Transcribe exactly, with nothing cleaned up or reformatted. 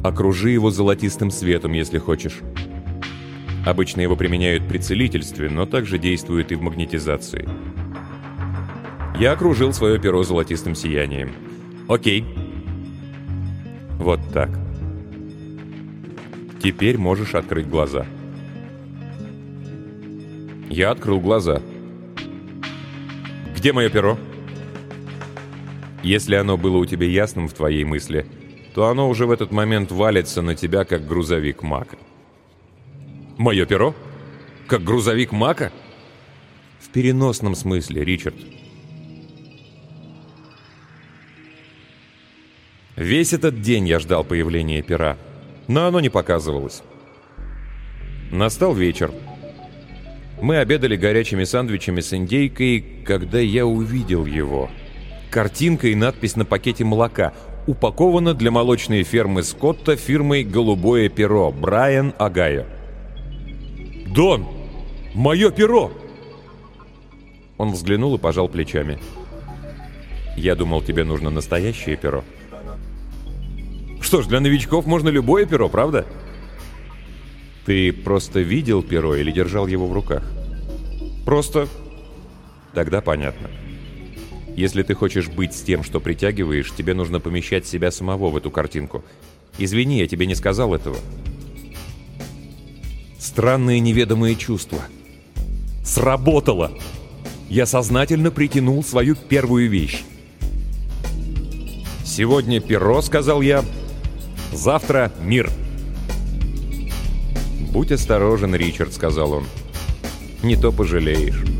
Окружи его золотистым светом, если хочешь. Обычно его применяют при целительстве, но также действует и в магнетизации. Я окружил свое перо золотистым сиянием. Окей. Вот так. Теперь можешь открыть глаза. Я открыл глаза. Где мое перо? Если оно было у тебя ясным в твоей мысли, то оно уже в этот момент валится на тебя, как грузовик Мака. Мое перо? Как грузовик Мака? В переносном смысле, Ричард. Весь этот день я ждал появления пера, но оно не показывалось. Настал вечер. Мы обедали горячими сандвичами с индейкой, когда я увидел его. Картинка и надпись на пакете молока. Упаковано для молочной фермы Скотта фирмой «Голубое перо». Брайан Огайо. «Дон! Мое перо!» Он взглянул и пожал плечами. «Я думал, тебе нужно настоящее перо». «Что ж, для новичков можно любое перо, правда?» «Ты просто видел перо или держал его в руках?» «Просто...» «Тогда понятно. Если ты хочешь быть с тем, что притягиваешь, тебе нужно помещать себя самого в эту картинку. Извини, я тебе не сказал этого». Странные неведомые чувства. Сработало! Я сознательно притянул свою первую вещь. «Сегодня перо», — сказал я, — «завтра мир». «Будь осторожен, Ричард», — сказал он. «Не то пожалеешь».